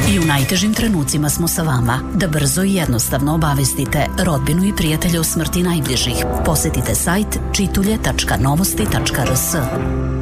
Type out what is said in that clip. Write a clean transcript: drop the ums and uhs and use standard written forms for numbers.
I u najtežim trenucima smo sa vama, da brzo i jednostavno obavestite rodbinu i prijatelje o smrti najbližih. Posetite sajt čitulje.novosti.rs.